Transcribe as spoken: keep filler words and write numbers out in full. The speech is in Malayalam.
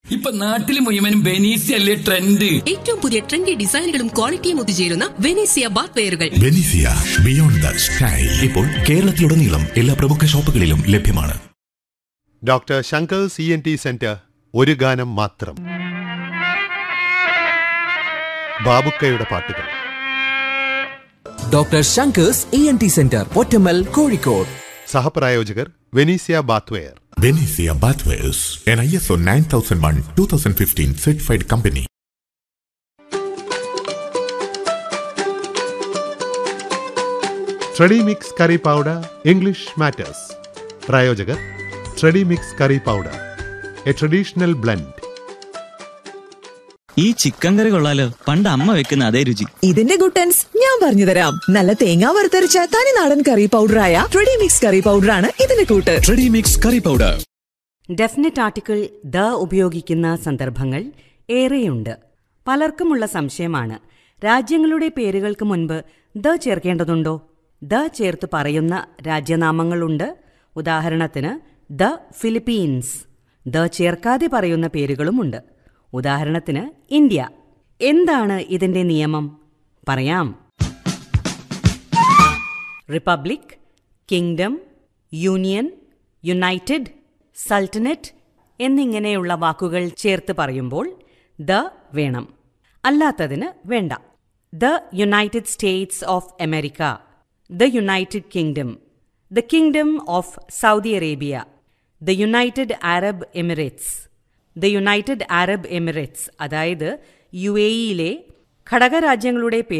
ഇപ്പൊ നാട്ടില് മുഴുവനും ബെനീസിയ അല്ലേ ട്രെൻഡ്. ഏറ്റവും പുതിയ ട്രെൻഡി ഡിസൈനുകളും ക്വാളിറ്റിയും ഒത്തുചേരുന്ന Venezia Baat വെയറുകൾ. Venezia beyond the style ഇപ്പോൾ കേരളത്തിലുടനീളം എല്ലാ പ്രമുഖ ഷോപ്പുകളിലും ലഭ്യമാണ്. Doctor Shankar C N T centre, ഒരു ഗാനം മാത്രം. ബാബുക്കയുടെ പാട്ടുകൾ. Doctor Shankar's E N T centre, Pottammal, Kozhikode. സഹപ്രായോജകർ Venezia bathware. Venezia ബാത്ത്വെയർസ്, N I S O nine thousand one two thousand fifteen certified company. ട്രെഡി mix curry powder English matters. പ്രായോജകർ ട്രെഡി mix curry powder, A traditional blend. ഈ ചിക്കൻ കറി കൊള്ളാലോ, പണ്ട് അമ്മ വെക്കുന്ന അതേ രുചി. ഇതിന്റെ ഗുട്ടൻസ് ഞാൻ പറഞ്ഞു തരാം. നല്ല തേങ്ങ വറുത്തരച്ച തനി നാടൻ കറി പൗഡറായ ട്രെഡി മിക്സ് കറി പൗഡറാണ് ഇതിന്റെ കൂട്ട്. ട്രെഡി mix curry powder. Definite article the ഉപയോഗിക്കുന്ന സന്ദർഭങ്ങൾ ഏറെയുണ്ട്. പലർക്കുമുള്ള സംശയമാണ്, രാജ്യങ്ങളുടെ പേരുകൾക്ക് മുൻപ് ദ ചേർക്കേണ്ടതുണ്ടോ? ദ ചേർത്ത് പറയുന്ന രാജ്യനാമങ്ങളുണ്ട്. ഉദാഹരണത്തിന് ദ ഫിലിപ്പീൻസ്. ദ ചേർക്കാതെ പറയുന്ന പേരുകളുമുണ്ട്. ഉദാഹരണത്തിന് ഇന്ത്യ. എന്താണ് ഇതിന്റെ നിയമം? പറയാം. റിപ്പബ്ലിക്, കിങ്ഡം, യൂണിയൻ, യുണൈറ്റഡ്, സൾട്ടനറ്റ് എന്നിങ്ങനെയുള്ള വാക്കുകൾ ചേർത്ത് പറയുമ്പോൾ ദ വേണം, അല്ലാത്തതിന് വേണ്ട. The United States of America, the United kingdom, the kingdom of Saudi Arabia, the United Arab Emirates. The United Arab Emirates അതായത് യു എ ഇയിലെ ഘടകരാജ്യങ്ങളുടെ പേര്